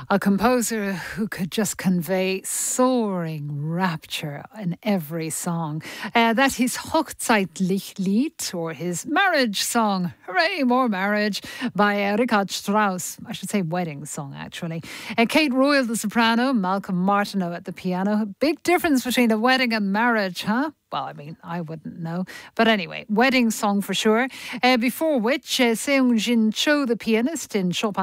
A composer who could just convey soaring rapture in every song. That is Hochzeitlichlied, or his marriage song. Hooray, more marriage, by Richard Strauss. I should say wedding song, actually. Kate Royal, the soprano, Malcolm Martineau at the piano. Big difference between a wedding and marriage, huh? Well, I mean, I wouldn't know. But anyway, wedding song for sure. Before which, Seung Jin Cho, the pianist in Chopin